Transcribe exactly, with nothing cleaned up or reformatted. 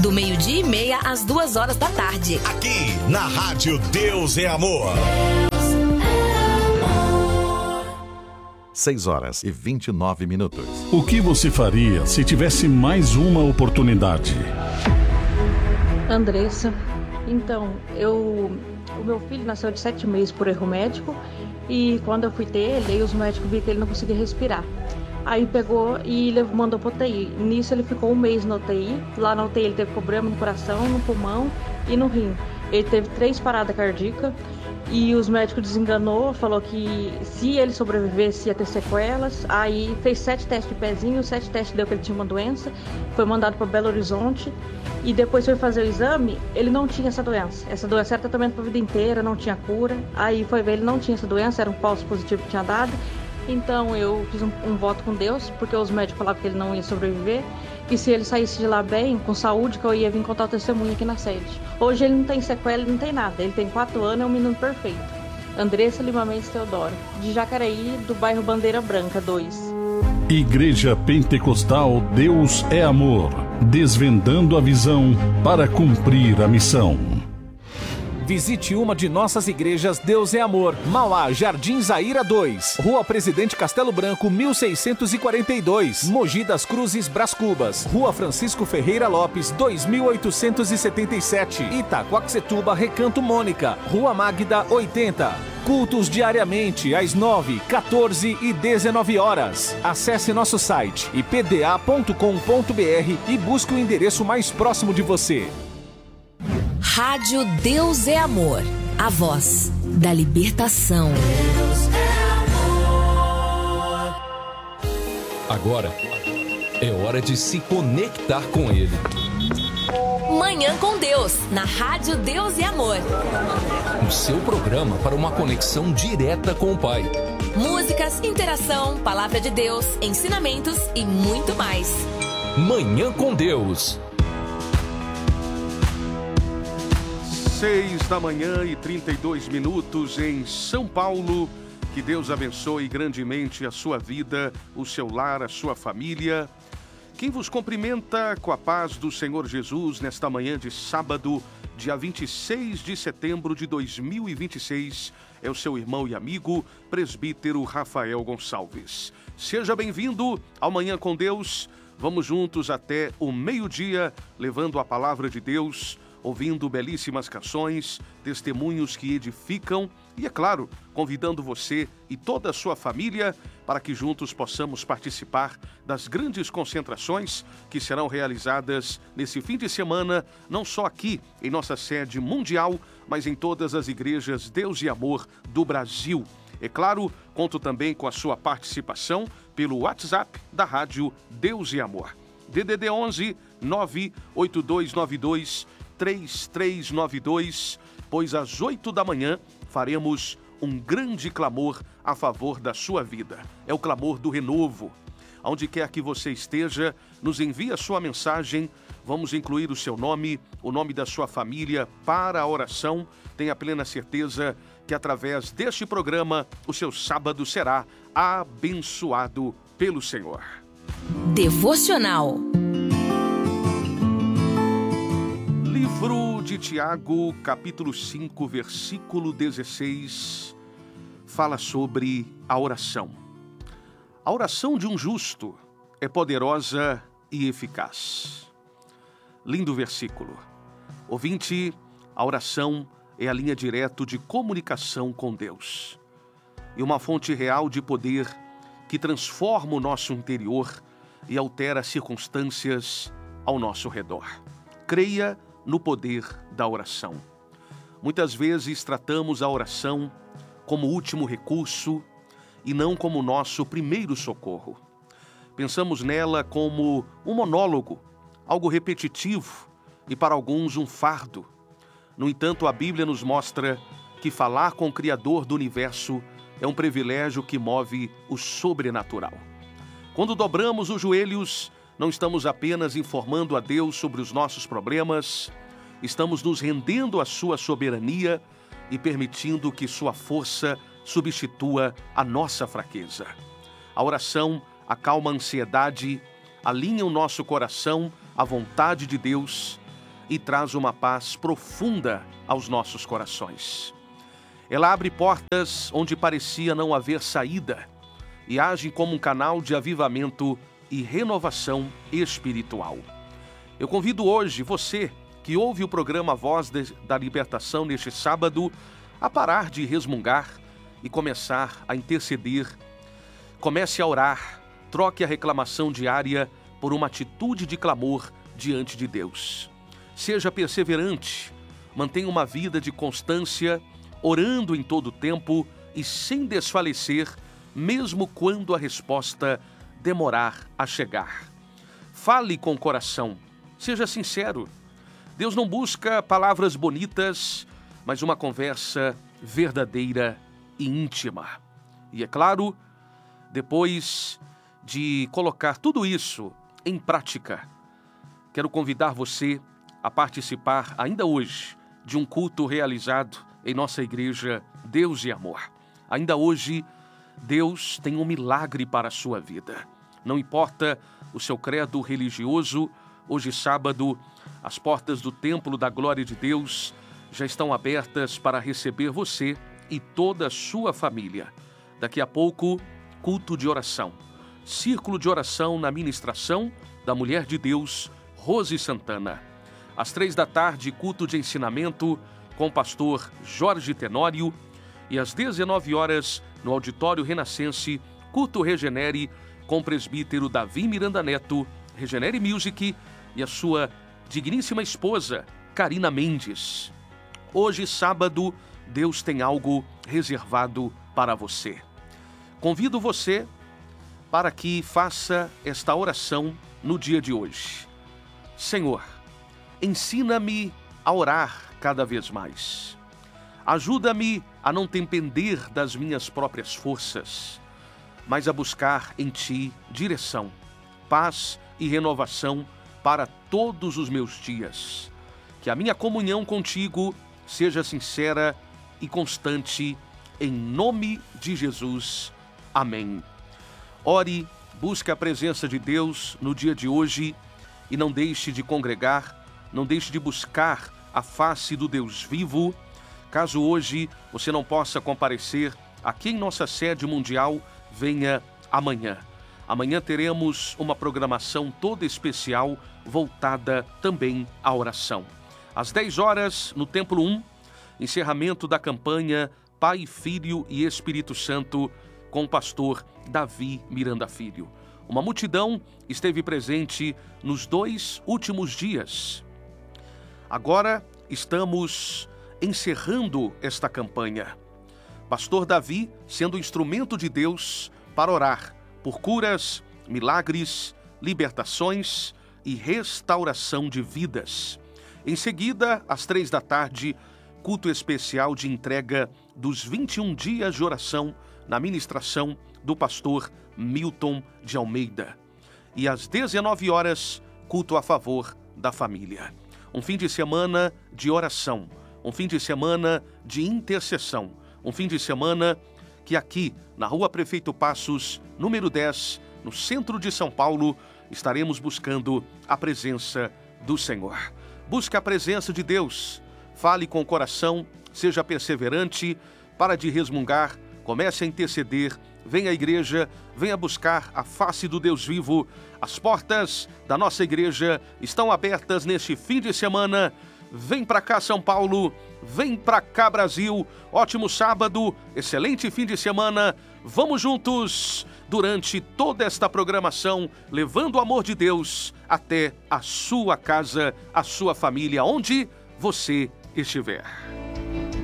do meio-dia e meia às duas horas da tarde. Aqui na Rádio Deus é Amor. seis horas e vinte e nove minutos. O que você faria se tivesse mais uma oportunidade? Andressa, então, eu, o meu filho nasceu de sete meses por erro médico e quando eu fui ter ele, os médicos viram que ele não conseguia respirar. Aí pegou e levou, mandou para U T I. Nisso ele ficou um mês na U T I. Lá na U T I ele teve problema no coração, no pulmão e no rim. Ele teve três paradas cardíacas. E os médicos desenganou, falou que se ele sobrevivesse ia ter sequelas. Aí fez sete testes de pezinho, sete testes deu que ele tinha uma doença. Foi mandado para Belo Horizonte. E depois foi fazer o exame, ele não tinha essa doença. Essa doença era tratamento para a vida inteira, não tinha cura. Aí foi ver, ele não tinha essa doença, era um falso positivo que tinha dado. Então eu fiz um, um voto com Deus, porque os médicos falavam que ele não ia sobreviver. E se ele saísse de lá bem, com saúde, que eu ia vir contar o testemunho aqui na sede. Hoje ele não tem sequela, ele não tem nada. Ele tem quatro anos, é um menino perfeito. Andressa Lima Mendes Teodoro, de Jacareí, do bairro Bandeira Branca dois. Igreja Pentecostal Deus é Amor, desvendando a visão para cumprir a missão. Visite uma de nossas igrejas Deus é Amor, Mauá, Jardim Zaira dois, Rua Presidente Castelo Branco, mil seiscentos e quarenta e dois, Mogi das Cruzes, Brás Cubas, Rua Francisco Ferreira Lopes, dois mil oitocentos e setenta e sete, Itaquaquecetuba, Recanto Mônica, Rua Magda, oitenta. Cultos diariamente às nove, quatorze e dezenove horas. Acesse nosso site i p d a ponto com ponto b r e busque o endereço mais próximo de você. Rádio Deus é Amor, a voz da libertação. Deus é amor. Agora é hora de se conectar com Ele. Manhã com Deus, na Rádio Deus é Amor. O seu programa para uma conexão direta com o Pai. Músicas, interação, palavra de Deus, ensinamentos e muito mais. Manhã com Deus. Seis da manhã e trinta e dois minutos em São Paulo. Que Deus abençoe grandemente a sua vida, o seu lar, a sua família. Quem vos cumprimenta com a paz do Senhor Jesus nesta manhã de sábado, dia vinte e seis de setembro de dois mil e vinte e seis, é o seu irmão e amigo, presbítero Rafael Gonçalves. Seja bem-vindo ao Manhã com Deus. Vamos juntos até o meio-dia, levando a palavra de Deus, ouvindo belíssimas canções, testemunhos que edificam e, é claro, convidando você e toda a sua família para que juntos possamos participar das grandes concentrações que serão realizadas nesse fim de semana, não só aqui em nossa sede mundial, mas em todas as igrejas Deus e Amor do Brasil. É claro, conto também com a sua participação pelo WhatsApp da Rádio Deus e Amor. D D D onze nove oito dois nove dois três três nove dois, pois às oito da manhã faremos um grande clamor a favor da sua vida. É o clamor do renovo. Onde quer que você esteja, nos envie a sua mensagem. Vamos incluir o seu nome, o nome da sua família para a oração. Tenha plena certeza que através deste programa o seu sábado será abençoado pelo Senhor. Devocional. Livro de Tiago, capítulo cinco, versículo dezesseis, fala sobre a oração. A oração de um justo é poderosa e eficaz. Lindo versículo. Ouvinte, a oração é a linha direta de comunicação com Deus. E uma fonte real de poder que transforma o nosso interior e altera as circunstâncias ao nosso redor. Creia no poder da oração. Muitas vezes tratamos a oração como último recurso e não como nosso primeiro socorro. Pensamos nela como um monólogo, algo repetitivo e para alguns um fardo. No entanto, a Bíblia nos mostra que falar com o Criador do universo é um privilégio que move o sobrenatural. Quando dobramos os joelhos, não estamos apenas informando a Deus sobre os nossos problemas, estamos nos rendendo à sua soberania e permitindo que sua força substitua a nossa fraqueza. A oração acalma a ansiedade, alinha o nosso coração à vontade de Deus e traz uma paz profunda aos nossos corações. Ela abre portas onde parecia não haver saída e age como um canal de avivamento e renovação espiritual. Eu convido hoje você que ouve o programa Voz de, da Libertação neste sábado a parar de resmungar e começar a interceder. Comece a orar, troque a reclamação diária por uma atitude de clamor diante de Deus. Seja perseverante, mantenha uma vida de constância, orando em todo o tempo e sem desfalecer, mesmo quando a resposta demorar a chegar. Fale com o coração, seja sincero. Deus não busca palavras bonitas, mas uma conversa verdadeira e íntima. E é claro, depois de colocar tudo isso em prática, quero convidar você a participar ainda hoje de um culto realizado em nossa igreja Deus e Amor. Ainda hoje, Deus tem um milagre para a sua vida. Não importa o seu credo religioso, hoje sábado, as portas do Templo da Glória de Deus já estão abertas para receber você e toda a sua família. Daqui a pouco, culto de oração. Círculo de oração na ministração da Mulher de Deus, Rose Santana. Às três da tarde, culto de ensinamento com o pastor Jorge Tenório. E às dezenove horas, no Auditório Renascense, culto Regenere com o presbítero Davi Miranda Neto, Regenere Music e a sua digníssima esposa, Karina Mendes. Hoje, sábado, Deus tem algo reservado para você. Convido você para que faça esta oração no dia de hoje. Senhor, ensina-me a orar cada vez mais. Ajuda-me a não depender das minhas próprias forças, mas a buscar em Ti direção, paz e renovação para todos os meus dias. Que a minha comunhão contigo seja sincera e constante, em nome de Jesus. Amém. Ore, busque a presença de Deus no dia de hoje e não deixe de congregar, não deixe de buscar a face do Deus vivo. Caso hoje você não possa comparecer aqui em nossa sede mundial, venha amanhã. Amanhã teremos uma programação toda especial voltada também à oração. Às dez horas, no Templo um, encerramento da campanha Pai, Filho e Espírito Santo com o pastor Davi Miranda Filho. Uma multidão esteve presente nos dois últimos dias. Agora estamos encerrando esta campanha. Pastor Davi sendo instrumento de Deus para orar por curas, milagres, libertações e restauração de vidas. Em seguida, às três da tarde, culto especial de entrega dos vinte e um dias de oração na ministração do pastor Milton de Almeida. E às dezenove horas, culto a favor da família. Um fim de semana de oração, um fim de semana de intercessão, um fim de semana que aqui, na Rua Prefeito Passos, número dez, no centro de São Paulo, estaremos buscando a presença do Senhor. Busque a presença de Deus, fale com o coração, seja perseverante, para de resmungar, comece a interceder, venha à igreja, venha buscar a face do Deus vivo. As portas da nossa igreja estão abertas neste fim de semana. Vem para cá, São Paulo, vem para cá, Brasil. Ótimo sábado, excelente fim de semana. Vamos juntos durante toda esta programação, levando o amor de Deus até a sua casa, a sua família, onde você estiver.